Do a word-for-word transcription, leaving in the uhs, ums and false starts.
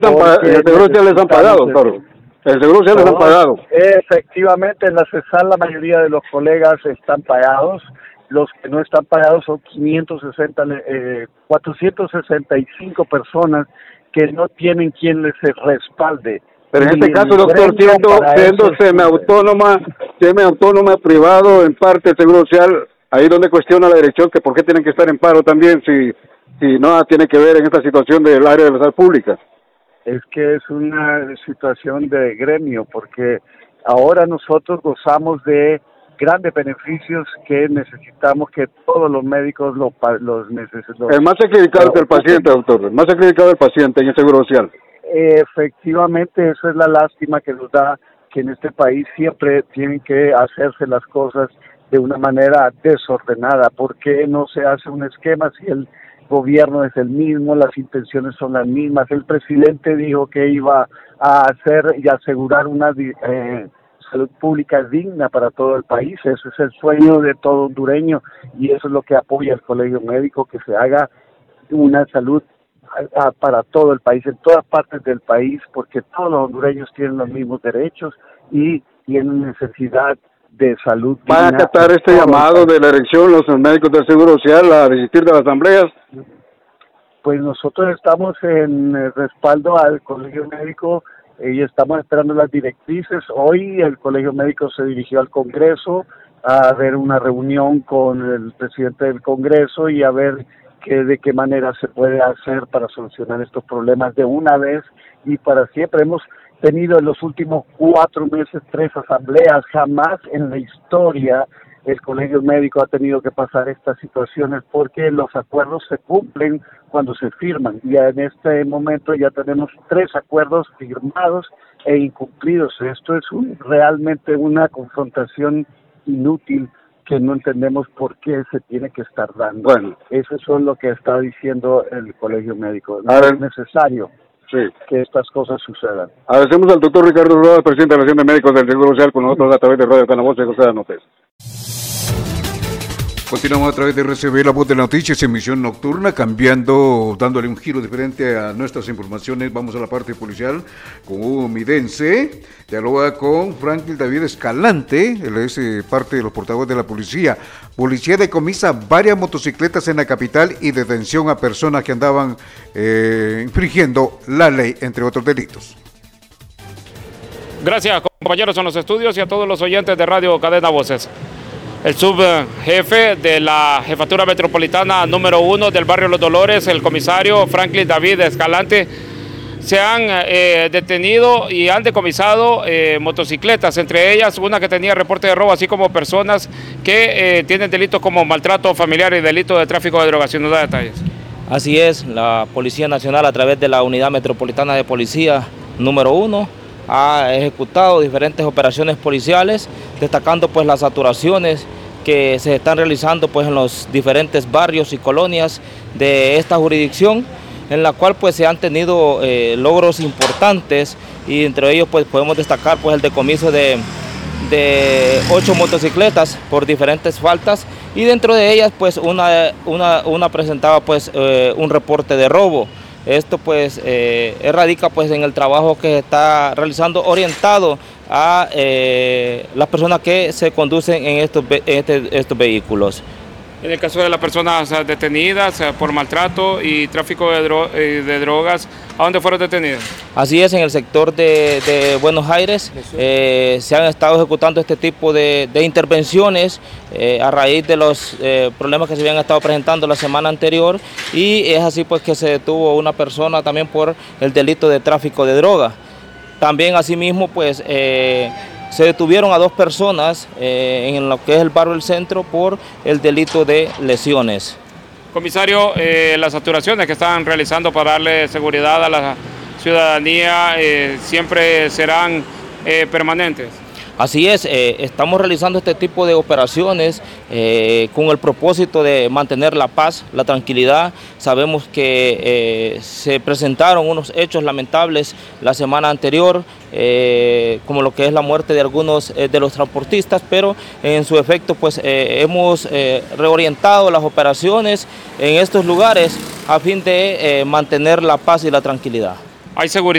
El seguro social les han pagado, doctor. El seguro social les han pagado. Efectivamente, en la CESAL la mayoría de los colegas están pagados. Los que no están pagados son quinientos sesenta, eh, cuatrocientos sesenta y cinco personas que no tienen quien les respalde. Pero en este caso, doctor, siendo, siendo semiautónoma, semiautónoma, privado, en parte el seguro social, ahí donde cuestiona la dirección que por qué tienen que estar en paro también, si, si no tiene que ver en esta situación del área de la salud pública. Es que es una situación de gremio, porque ahora nosotros gozamos de grandes beneficios que necesitamos que todos los médicos los, los necesiten. El más sacrificado es el paciente, doctor, el más sacrificado es el paciente en el seguro social. Efectivamente, eso es la lástima que nos da, que en este país siempre tienen que hacerse las cosas de una manera desordenada. ¿Por qué no se hace un esquema si el gobierno es el mismo, las intenciones son las mismas? El presidente dijo que iba a hacer y asegurar una eh, salud pública digna para todo el país. Ese es el sueño de todo hondureño y eso es lo que apoya el Colegio Médico, que se haga una salud a, a, para todo el país, en todas partes del país, porque todos los hondureños tienen los mismos derechos y tienen necesidad de salud. ¿Van a acatar este llamado de la elección los médicos del Seguro Social a desistir de las asambleas? Pues nosotros estamos en respaldo al Colegio Médico y estamos esperando las directrices. Hoy el Colegio Médico se dirigió al Congreso a ver una reunión con el presidente del Congreso y a ver que, de qué manera se puede hacer para solucionar estos problemas de una vez y para siempre. Hemos tenido en los últimos cuatro meses tres asambleas. Jamás en la historia el Colegio Médico ha tenido que pasar estas situaciones porque los acuerdos se cumplen cuando se firman. Y en este momento ya tenemos tres acuerdos firmados e incumplidos. Esto es un, realmente una confrontación inútil que no entendemos por qué se tiene que estar dando. Bueno, eso es lo que está diciendo el Colegio Médico. No ver, es necesario sí. que estas cosas sucedan. Agradecemos al doctor Ricardo Rodas, presidente de la Asociación de Médicos del Seguro Social, con nosotros a través de Radio Canavoz y José Anotes. Continuamos a través de R C B, la voz de la noticias, emisión nocturna, cambiando, dándole un giro diferente a nuestras informaciones. Vamos a la parte policial con Hugo Midense, dialoga con Franklin David Escalante, él es eh, parte de los portavoces de la policía. Policía decomisa varias motocicletas en la capital y detención a personas que andaban eh, infringiendo la ley, entre otros delitos. Gracias, compañeros en los estudios y a todos los oyentes de Radio Cadena Voces. El subjefe de la Jefatura Metropolitana número uno del barrio Los Dolores, el comisario Franklin David Escalante, se han eh, detenido y han decomisado eh, motocicletas, entre ellas una que tenía reporte de robo, así como personas que eh, tienen delitos como maltrato familiar y delito de tráfico de drogas. ¿Nos da detalles? Así es, la Policía Nacional a través de la Unidad Metropolitana de Policía número uno ha ejecutado diferentes operaciones policiales, destacando pues las saturaciones que se están realizando pues en los diferentes barrios y colonias de esta jurisdicción, en la cual pues se han tenido eh, logros importantes y entre ellos pues podemos destacar pues el decomiso de, de ocho motocicletas por diferentes faltas y dentro de ellas pues una, una, una presentaba pues eh, un reporte de robo. Esto pues eh, radica pues en el trabajo que se está realizando orientado a eh, las personas que se conducen en estos, en este, estos vehículos. En el caso de las personas detenidas por maltrato y tráfico de, dro de drogas, ¿a dónde fueron detenidas? Así es, en el sector de, de Buenos Aires eh, se han estado ejecutando este tipo de, de intervenciones eh, a raíz de los eh, problemas que se habían estado presentando la semana anterior y es así pues que se detuvo una persona también por el delito de tráfico de drogas. También asimismo pues eh, se detuvieron a dos personas eh, en lo que es el barrio del centro por el delito de lesiones. Comisario, eh, las saturaciones que están realizando para darle seguridad a la ciudadanía eh, siempre serán eh, permanentes. Así es, eh, estamos realizando este tipo de operaciones eh, con el propósito de mantener la paz, la tranquilidad. Sabemos que eh, se presentaron unos hechos lamentables la semana anterior, eh, como lo que es la muerte de algunos eh, de los transportistas, pero en su efecto pues eh, hemos eh, reorientado las operaciones en estos lugares a fin de eh, mantener la paz y la tranquilidad. ¿Hay seguridad?